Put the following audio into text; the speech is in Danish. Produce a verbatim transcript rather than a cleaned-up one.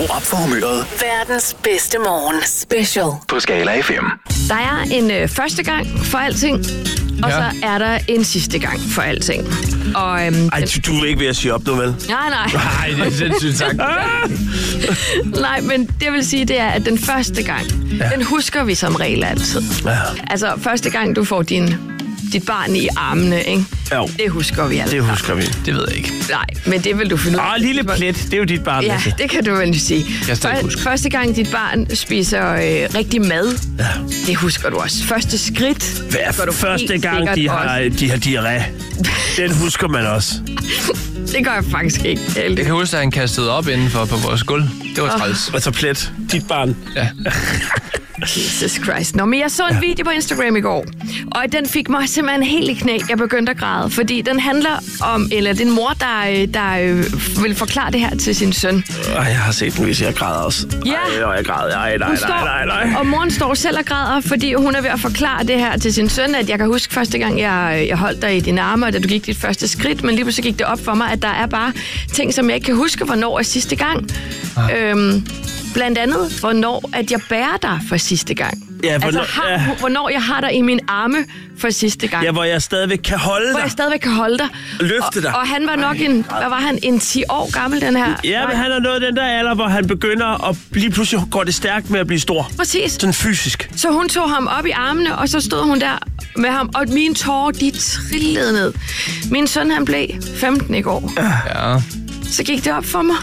Skru op for humøret. Verdens bedste morgen. Special. På Skala F M. Der er en øh, første gang for alting, og Ja. så er der en sidste gang for alting. Og, øhm, Ej, du, du er ikke ved at sige op nu, vel? nej, nej. Nej, det er sindssygt sagt. Nej, men det vil sige, det er, at den første gang, ja. den husker vi som regel altid. Ja. Altså, første gang, du får din, dit barn i armene, ikke? Jo. Det husker vi altid. Det husker vi. Det ved jeg ikke. Nej, men det vil du finde ud af. Åh, lille plet. Det er jo dit barn. Ja, altså. det kan du vel sige. Jeg stadig Før- huske. Første gang, dit barn spiser øh, rigtig mad, Ja. det husker du også. Første skridt, Hvad husker du første helt gang, sikkert de har, også. de har diarré. Den husker man også. Det gør jeg faktisk ikke. Jeg Heldig. kan huske, at han kastede op indenfor på vores gulv. Det var Åh. træls. Altså plet. Dit barn. Ja. Jesus Christ. Nå, men jeg så en video på Instagram i går, og den fik mig simpelthen helt i knæ. Jeg begyndte at græde, fordi den handler om, eller det er en mor, der, øh, der øh, vil forklare det her til sin søn. Ej, jeg har set den, hvis jeg græder også. Ja. Ej, jeg græder. Ej, nej, Hun nej, nej, nej. står, og moren står selv og græder, fordi hun er ved at forklare det her til sin søn, at jeg kan huske første gang, jeg, jeg holdt dig i dine arme, da du gik dit første skridt, men lige pludselig gik det op for mig, at der er bare ting, som jeg ikke kan huske, hvornår er sidste gang. Ah. Øhm, blandt andet, hvornår at jeg bærer dig for sidste gang. Ja, hvornår- altså, har, ja. hvornår jeg har dig i min arme for sidste gang. Ja, hvor jeg stadigvæk kan holde Hvor dig. jeg stadigvæk kan holde dig. Løfte dig. Og, og han var nok en, hvad var han, en ti år gammel, den her? Ja, men han er nået den der alder, hvor han begynder at lige pludselig går det stærkt med at blive stor. Præcis. Sådan fysisk. Så hun tog ham op i armene, og så stod hun der med ham, og mine tårer, de trillede ned. Min søn, han blev femten i går. Ja. Så gik det op for mig.